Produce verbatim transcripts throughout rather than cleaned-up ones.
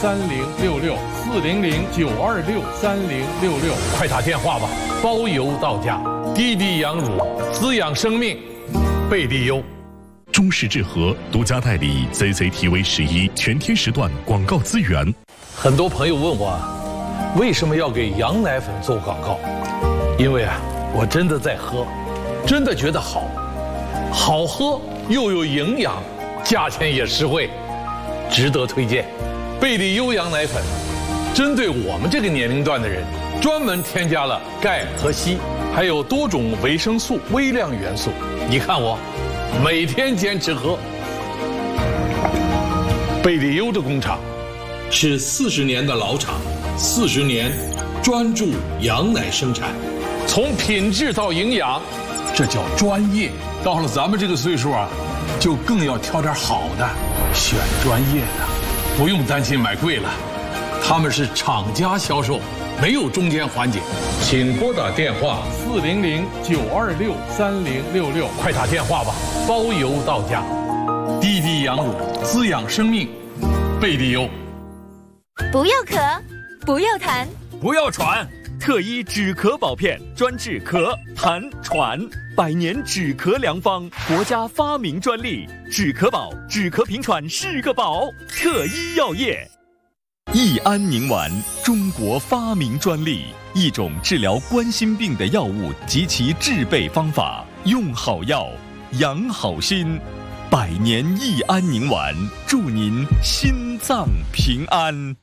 三零六六四零零九二六三零六六，快打电话吧，包邮到家。滴滴羊乳滋养生命，贝利优。 中视智和独家代理 C C T V 十一全天时段广告资源。 很多朋友问我，为什么要给羊奶粉做广告？因为啊，我真的在喝，真的觉得好，好喝又有营养，价钱也实惠，值得推荐。贝利优羊奶粉，针对我们这个年龄段的人，专门添加了钙和硒，还有多种维生素、微量元素。你看我，每天坚持喝。贝利优的工厂是四十年的老厂，四十年专注羊奶生产，从品质到营养，这叫专业。到了咱们这个岁数啊，就更要挑点好的，选专业的，不用担心买贵了。他们是厂家销售，没有中间环节。请拨打电话四零零九二六三零六六，快打电话吧，包邮到家。滴滴羊乳滋养生命，贝利优。 不要咳，不要痰， 不要喘，特医止咳宝片专治咳、痰、喘，百年止咳良方，国家发明专利，止咳宝，止咳平喘是个宝，特医药业。 益安宁丸，中国发明专利，一种治疗冠心病的药物及其制备方法，用好药，养好心。百年益安宁丸，祝您心脏平安。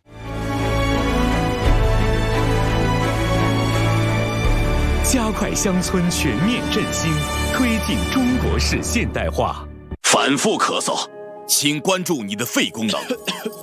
加快乡村全面振兴，推进中国式现代化。 反复咳嗽，请关注你的肺功能。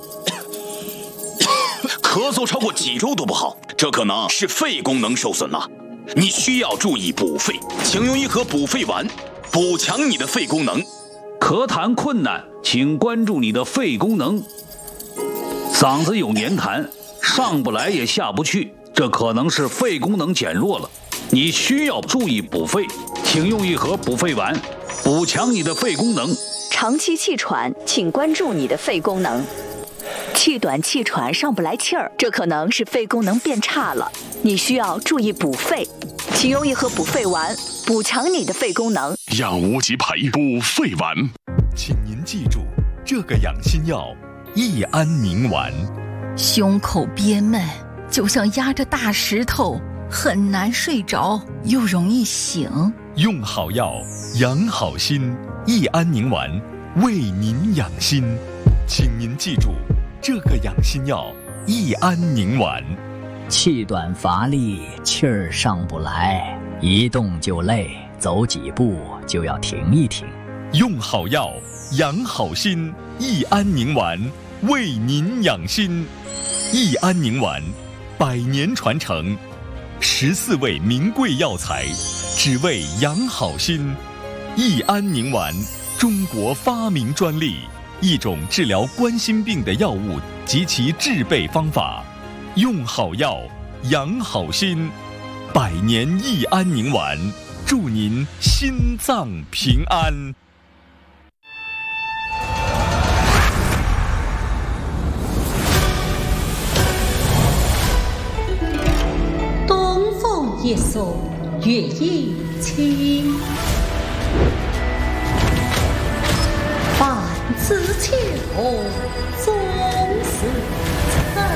咳嗽超过几周都不好，这可能是肺功能受损了。你需要注意补肺，请用一盒补肺丸，补强你的肺功能。 咳痰困难，请关注你的肺功能。嗓子有黏痰，上不来也下不去，这可能是肺功能减弱了。你需要注意补肺，请用一盒补肺丸，补强你的肺功能。 长期气喘，请关注你的肺功能。气短气喘上不来气儿，这可能是肺功能变差了，你需要注意补肺，请用一盒补肺丸，补强你的肺功能。 养无极培补肺丸，请您记住这个养心药益安宁丸。 胸口憋闷，就像压着大石头，很难睡着，又容易醒。 用好药，养好心，益安宁丸为您养心。请您记住这个养心药益安宁丸。 气短乏力，气儿上不来，一动就累，走几步就要停一停。 用好药，养好心，益安宁丸为您养心。益安宁丸，百年传承，十四味名贵药材，只为养好心。益安宁丸，中国发明专利，一种治疗冠心病的药物及其制备方法，用好药，养好心。百年益安宁丸，祝您心脏平安。 东风一送月影清，半枝秋